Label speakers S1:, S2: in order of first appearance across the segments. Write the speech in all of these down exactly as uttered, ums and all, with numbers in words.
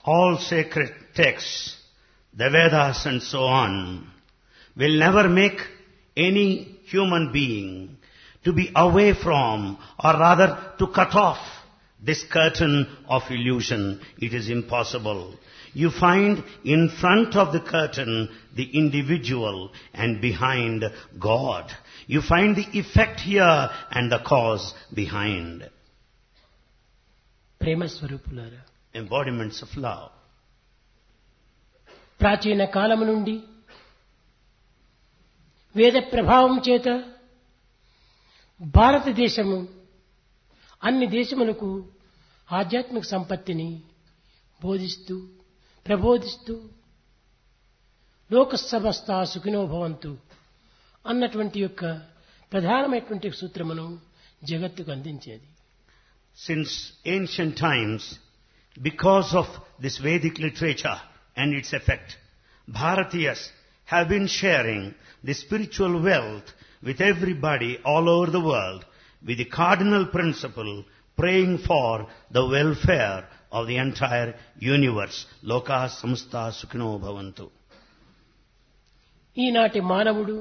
S1: all sacred texts, the Vedas and so on, will never make any human being to be away from, or rather to cut off this curtain of illusion. It is impossible. You find in front of the curtain the individual and behind God. You find the effect here and the cause behind.
S2: ప్రేమ స్వరూపులారా,
S1: Embodiments of love.
S2: ప్రాచీన కాలము నుండి వేద ప్రభావం చేత భారతదేశము అన్ని దేశములకు ఆధ్యాత్మిక సంపత్తిని బోధిస్తూ ప్రబోధిస్తూ లోక సమస్త సుఖినో భవంతు అన్నటువంటి యొక్క ప్రధానమైనటువంటి సూత్రమును జగత్తుకు అందించేది.
S1: Since ancient times, because of this Vedic literature and its effect, Bharatiyas have been sharing the spiritual wealth with everybody all over the world with the cardinal principle praying for the welfare of the entire universe. Loka samasta sukhino bhavantu.
S2: ఈనాటి మానవుడు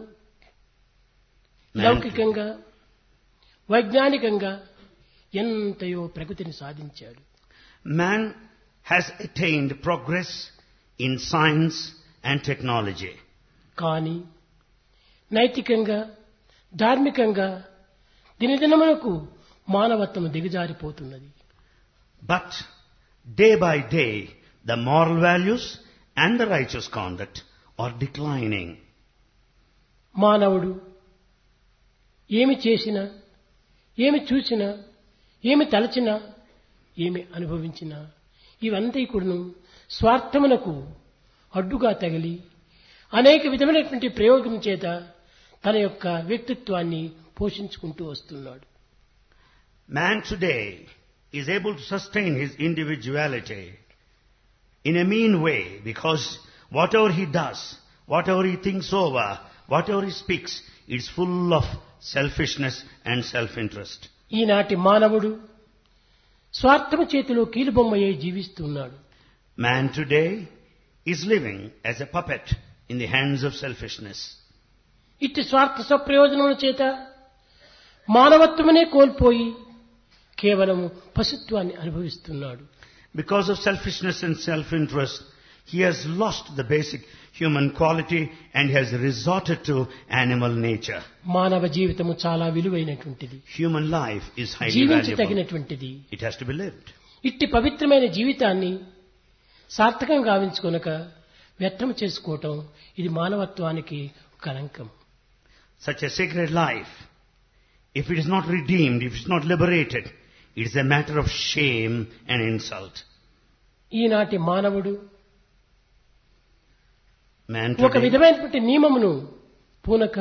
S2: లౌకికంగా వైజ్ఞానికంగా ఎంతయో ప్రగతిని సాధించాడు.
S1: Man has attained progress in science and technology.
S2: కానీ నైతికంగా ధార్మికంగా దినదినమునకు మానవత్వం దిగజారిపోతున్నది.
S1: But day by day, the moral values and the righteous conduct are declining.
S2: మానవుడు ఏమి చేసినా, ఏమి చూసినా, ఏమి తలచినా, ఏమి అనుభవించినా ఇవంతా కూడాను స్వార్థమునకు అడ్డుగా తగిలి అనేక విధమైనటువంటి ప్రయోగం చేత తన యొక్క వ్యక్తిత్వాన్ని పోషించుకుంటూ వస్తున్నాడు.
S1: Man today is able to sustain his individuality in a mean way because whatever he does, whatever he thinks over, whatever he speaks, it's full of selfishness and self-interest.
S2: ఈనాటి మానవుడు స్వార్థము చేతిలో కీలుబొమ్మయ్యే జీవిస్తున్నాడు.
S1: Man today is living as a puppet in the hands of selfishness.
S2: ఇట్టి స్వార్థ స్వప్రయోజనముల చేత మానవత్వమునే కోల్పోయి కేవలం పశుత్వాన్ని అనుభవిస్తున్నాడు.
S1: Because of selfishness and self-interest, he has lost the basic human quality and has resorted to animal nature.
S2: మానవ జీవితము చాలా విలువైనటువంటిది.
S1: Human life is highly valuable.
S2: జీవించదగినటువంటిది.
S1: It has to be lived.
S2: ఇట్టి పవిత్రమైన జీవితాన్ని సార్థకంగా గావించుకొనక వ్యర్థం చేసుకోవటం ఇది మానవత్వానికి కలంకం.
S1: Such a sacred life, if it is not redeemed, if it is not liberated, it is a matter of shame and insult.
S2: ఈనాటి మానవుడు
S1: Man
S2: ఒక
S1: today,
S2: విధమైనటువంటి నియమమును పూనక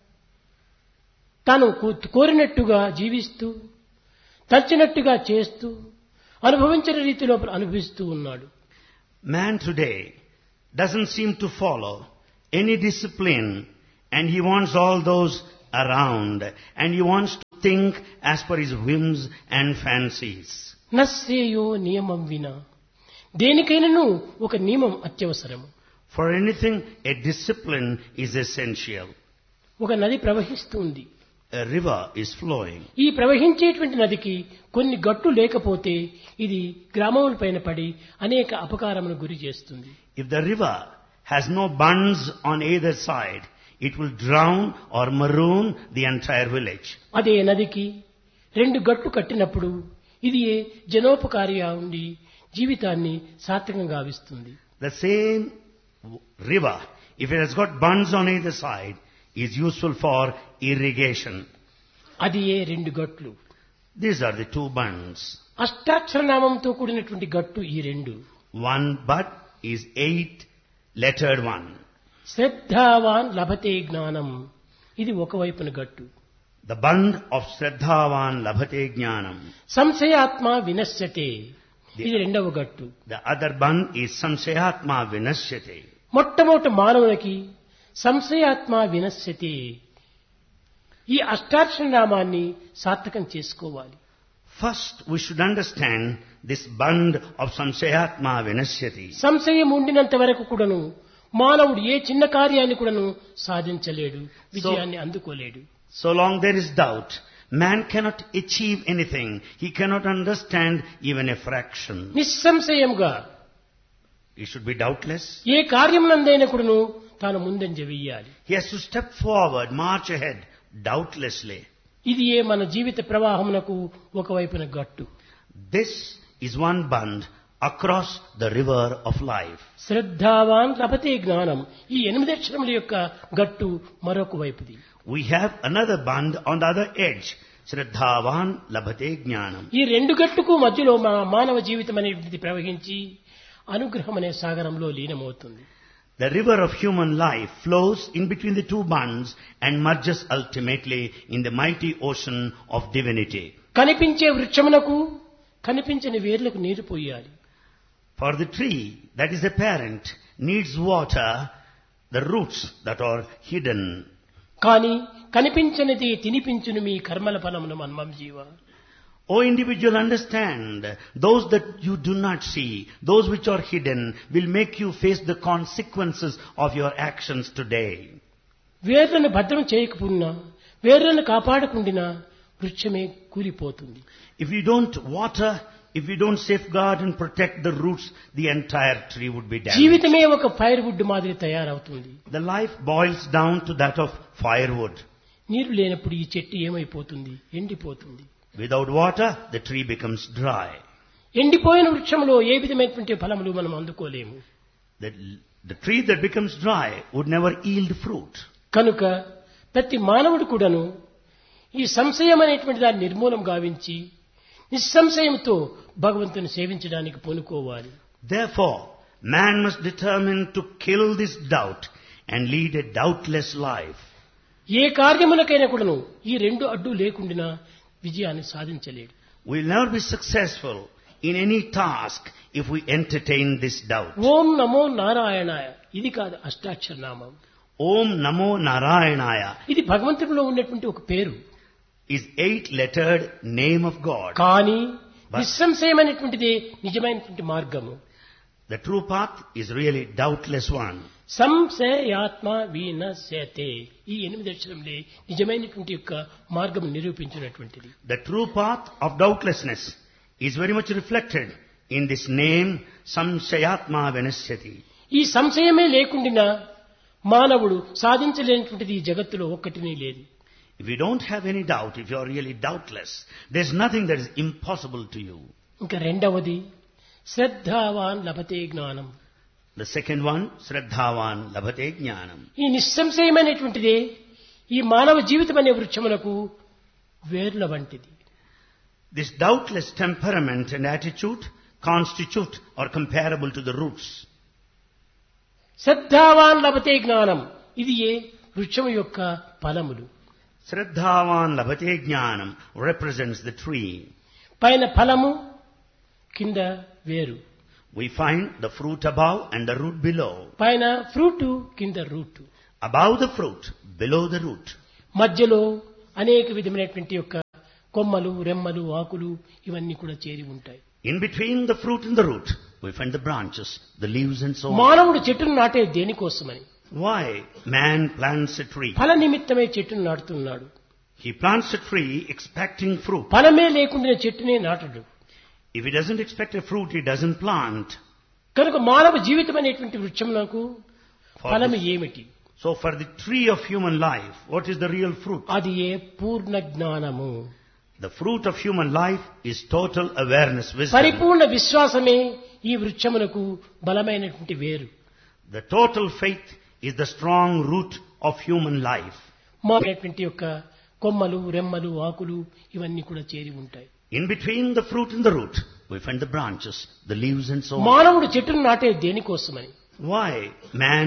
S2: తాను కోరినట్టుగా జీవిస్తూ తచ్చినట్టుగా చేస్తూ అనుభవించిన రీతిలో అనుభవిస్తూ ఉన్నాడు.
S1: man today doesn't seem to follow any discipline and he wants all those around and he wants to think as per his whims and fancies.
S2: నశ్రేయో నియమం వినా, దేనికైనాను ఒక నియమం అత్యవసరము.
S1: For anything, a discipline is essential.
S2: ఒక నది ప్రవహిస్తుంది.
S1: A river is flowing.
S2: ఈ ప్రవహించేటువంటి నదికి కొన్ని గట్టు లేకపోతే ఇది గ్రామముల పైన పడి అనేక అపకారములకు గురి చేస్తుంది.
S1: If the river has no bunds on either side, it will drown or maroon the entire village.
S2: అదే నదికి రెండు గట్టు కట్టినప్పుడు ఇది జనోపకారిగా ఉండి జీవితాన్ని సార్థకంగా గావిస్తుంది.
S1: The same river, if it has got bunds on either side, is useful for irrigation.
S2: అది ఏ రెండు గట్లు.
S1: These are the two bunds.
S2: అష్టాక్షర నామంతో కూడినటువంటి గట్టు ఈ రెండు.
S1: One bud is eight lettered one.
S2: శ్రద్ధావాన్ లభతే జ్ఞానం, ఇది ఒకవైపున గట్టు.
S1: The bund of Shraddhavan labhate jnanam.
S2: సంశయాత్మ వినశ్యతే, ఇది రెండవ గట్టు.
S1: The other bund is samsayatma vinashyate.
S2: మొట్టమొదటి మానవునికి సంశయాత్మ వినశ్యతే. ఈ అష్టాక్షర నామాన్ని సార్థకం చేసుకోవాలి.
S1: First, we should understand this band of samsayatma vinasyati.
S2: సంశయం ఉండినంత వరకు కూడాను మానవుడు ఏ చిన్న కార్యాన్ని కూడాను సాధించలేడు, విజయాన్ని అందుకోలేడు.
S1: So long there is doubt, man cannot achieve anything. He cannot understand even a fraction.
S2: నిస్సంశయంగా
S1: He should be doubtless.
S2: ఏ కార్యమునందైనా కూడాను తాను ముందంజ వెయ్యాలి.
S1: He has to step forward, march ahead, doubtlessly.
S2: ఇది ఏ మన జీవిత ప్రవాహమునకు ఒకవైపున గట్టు.
S1: This is one band across the river of life.
S2: శ్రద్ధావాన్ లభతే జ్ఞానం, ఈ ఎనిమిది అక్షరముల యొక్క గట్టు మరొక వైపుది.
S1: We have another band on the other edge. Shraddhavan labhate jnanam.
S2: ఈ రెండు గట్టుకు మధ్యలో మన మానవ జీవితం అనేది ప్రవహించి అనుగ్రహం అనే సాగరంలో లీనమవుతుంది.
S1: The river of human life flows in between the two bands and merges ultimately in the mighty ocean of divinity.
S2: కనిపించే వృక్షమునకు కనిపించని వేర్లకు నీరు పోయాలి.
S1: For the tree that is apparent needs water, the roots that are hidden.
S2: కానీ కనిపించనిది తినిపించును మీ కర్మల ఫలమును మన్మం జీవ.
S1: O individual, understand, those that you do not see, those which are hidden, will make you face the consequences of your actions today.
S2: వేర్లను భద్రం చేయకపోయినా, వేర్లను కాపాడకుండినా వృక్షమే కూలిపోతుంది.
S1: If you don't water, if you don't safeguard and protect the roots, the entire tree would be damaged.
S2: జీవితమే ఒక fire would మాదిరి తయారవుతుంది.
S1: The life boils down to that of firewood.
S2: నీరు లేనప్పుడు ఈ చెట్టు ఏమైపోతుంది? ఎండిపోతుంది.
S1: Without water, the tree becomes dry.
S2: ఎండిపోయిన వృక్షంలో ఏ విధమైనటువంటి ఫలములు మనం అందుకోలేము.
S1: The, the tree that becomes dry would never yield fruit.
S2: కనుక ప్రతి మానవుడు కూడాను ఈ సంశయం అనేటువంటి దాన్ని నిర్మూలం గావించి నిస్సంశయంతో భగవంతుని సేవించడానికి పూనుకోవాలి.
S1: Therefore, man must determine to kill this doubt and lead a doubtless life.
S2: ఏ కార్యములకైనా కూడాను ఈ రెండు అడ్డు లేకుండా విజయాన్ని సాధించలేడు.
S1: We will never be successful in any task if we entertain this doubt.
S2: ఓం నమో నారాయణాయ, ఇది కాదు అష్టాక్షర నామం.
S1: Om Namo Narayanaya
S2: ఇది భగవంతుడిలో ఉన్నటువంటి ఒక పేరు.
S1: is eight-lettered name of God.
S2: కానీ నిస్సంశయమైనటువంటిది నిజమైనటువంటి మార్గము.
S1: The true path is really doubtless one.
S2: సంశయాత్మ వినశ్యతే, ఈ ఎనిమిది అక్షరములే నిజమైనటువంటి యొక్క మార్గం నిరూపించినటువంటిది.
S1: The true path of doubtlessness is very much reflected in this name Samshayatma Vinasyati.
S2: ఈ సంశయమే లేకుండా మానవుడు సాధించలేనటువంటిది ఈ జగత్తులో ఒక్కటినే లేదు.
S1: If you don't have any doubt, if you are really doubtless, there is nothing that is impossible to you.
S2: ఇంకా రెండవది శ్రద్ధావాన్ లభతే జ్ఞానం.
S1: The second one, Shraddhavan Labhate Jnanam.
S2: ఈ నిస్సంశయమైనటువంటిదే ఈ మానవ జీవితం అనే వృక్షములకు వేర్ల వంటిది.
S1: This doubtless temperament and attitude constitute or comparable to the roots.
S2: శ్రద్ధావాన్ లభతే జ్ఞానం, ఇది ఏ వృక్షము యొక్క ఫలములు.
S1: Shraddhavan Labhate Jnanam represents the tree.
S2: పైన ఫలము, కింద వేరు.
S1: We find the fruit above and the root below.
S2: పైన ఫ్రూట్, కింద route.
S1: Above the fruit, below the root.
S2: మధ్యలో అనేక విధమైనటువంటి యొక్క కొమ్మలు, రెమ్మలు, ఆకులు ఇవన్నీ కూడా చేరి ఉంటాయి.
S1: In between the fruit and the root, we find the branches, the leaves and so on.
S2: మానవుడు చెట్టును నాటే దేనికోసమని?
S1: Why man plants a tree?
S2: ఫల నిమిత్తమే చెట్టును నాటుతున్నాడు.
S1: He plants a tree expecting fruit.
S2: ఫలమే లేకుండా చెట్టునే నాటడు.
S1: If he doesn't expect a fruit, he doesn't plant.
S2: కనుక మానవ జీవితం అనేటువంటి వృక్షమునకు
S1: For
S2: ఫలము
S1: this-
S2: ఏమిటి?
S1: So for the tree of human life, what is the real fruit?
S2: అది ఏ పూర్ణ జ్ఞానము.
S1: The fruit of human life is total awareness, wisdom.
S2: పరిపూర్ణ విశ్వాసమే ఈ వృక్షమునకు బలమైనటువంటి వేరు.
S1: The total faith is the strong root of human life.
S2: మానటువంటి యొక్క కొమ్మలు, రెమ్మలు, ఆకులు ఇవన్నీ కూడా చేరి ఉంటాయి.
S1: In between the fruit and the root, we find the branches, the leaves and so on.
S2: మానవుడు చెట్టును నాటే దేనికోసమని?
S1: Why man